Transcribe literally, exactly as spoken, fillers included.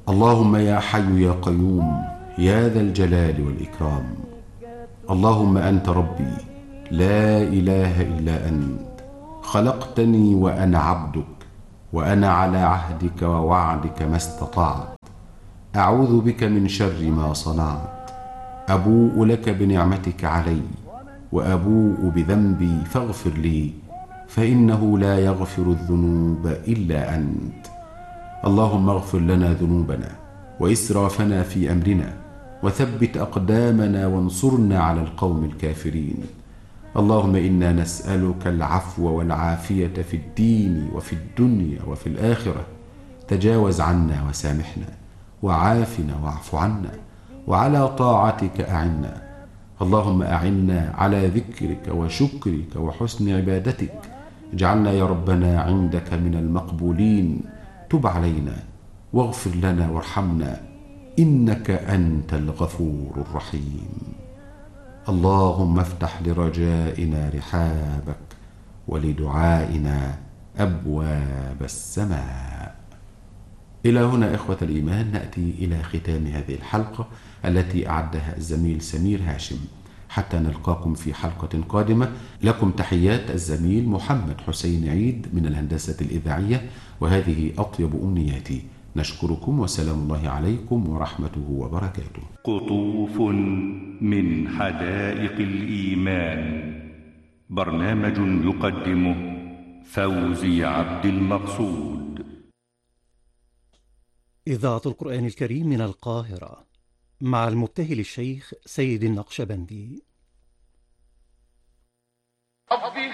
اللهم يا حي يا قيوم يا ذا الجلال والإكرام، اللهم أنت ربي لا إله إلا أنت، خلقتني وأنا عبدك، وأنا على عهدك ووعدك ما استطعت، أعوذ بك من شر ما صنعت، أبوء لك بنعمتك علي وأبوء بذنبي فاغفر لي، فإنه لا يغفر الذنوب إلا أنت. اللهم اغفر لنا ذنوبنا وإسرافنا في أمرنا، وثبت أقدامنا وانصرنا على القوم الكافرين. اللهم إنا نسألك العفو والعافية في الدين وفي الدنيا وفي الآخرة. تجاوز عنا وسامحنا، وعافنا واعف عنا، وعلى طاعتك أعنا. اللهم أعنا على ذكرك وشكرك وحسن عبادتك. اجعلنا يا ربنا عندك من المقبولين. تب علينا واغفر لنا وارحمنا، إنك أنت الغفور الرحيم. اللهم افتح لرجائنا رحابك، ولدعائنا أبواب السماء. إلى هنا إخوة الإيمان نأتي إلى ختام هذه الحلقة التي أعدها الزميل سمير هاشم. حتى نلقاكم في حلقة قادمة، لكم تحيات الزميل محمد حسين عيد من الهندسة الإذاعية، وهذه أطيب أمنياتي. نشكركم وسلام الله عليكم ورحمته وبركاته. قطوف من حدائق الإيمان، برنامج يقدمه فوزي عبد المقصود. إذاعة القرآن الكريم من القاهرة مع المبتهل الشيخ سيد النقشبندي.